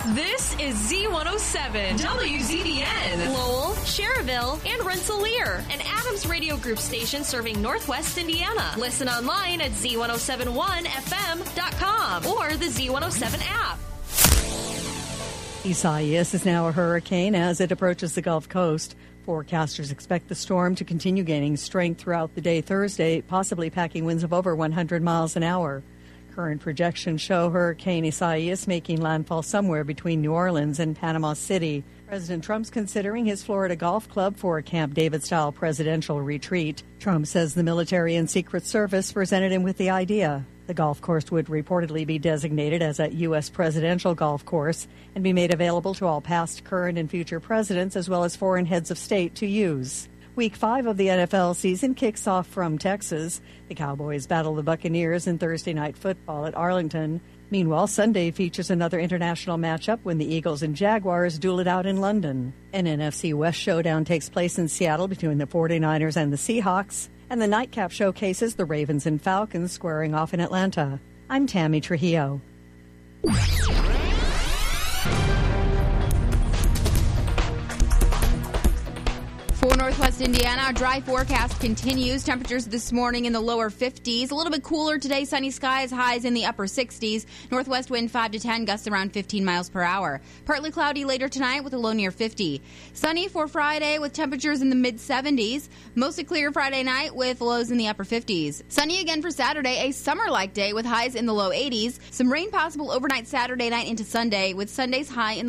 This is Z107, WZBN, Lowell, Cherville, and Rensselaer, an Adams Radio Group station serving Northwest Indiana. Listen online at Z1071FM.com or the Z107 app. Isaias is now a hurricane as it approaches the Gulf Coast. Forecasters expect the storm to continue gaining strength throughout the day Thursday, possibly packing winds of over 100 miles an hour. Current projections show Hurricane Isaias making landfall somewhere between New Orleans and Panama City. President Trump's considering his Florida Golf Club for a Camp David-style presidential retreat. Trump says the military and Secret Service presented him with the idea. The golf course would reportedly be designated as a U.S. presidential golf course and be made available to all past, current, and future presidents as well as foreign heads of state to use. Week 5 of the NFL season kicks off from Texas. The Cowboys battle the Buccaneers in Thursday Night Football at Arlington. Meanwhile, Sunday features another international matchup when the Eagles and Jaguars duel it out in London. An NFC West showdown takes place in Seattle between the 49ers and the Seahawks. And the nightcap showcases the Ravens and Falcons squaring off in Atlanta. I'm Tammy Trujillo. For Northwest Indiana, a dry forecast continues. Temperatures this morning in the lower 50s. A little bit cooler today. Sunny skies, highs in the upper 60s. Northwest wind 5 to 10, gusts around 15 miles per hour. Partly cloudy later tonight with a low near 50. Sunny for Friday with temperatures in the mid 70s. Mostly clear Friday night with lows in the upper 50s. Sunny again for Saturday, a summer-like day with highs in the low 80s. Some rain possible overnight Saturday night into Sunday with Sunday's high in the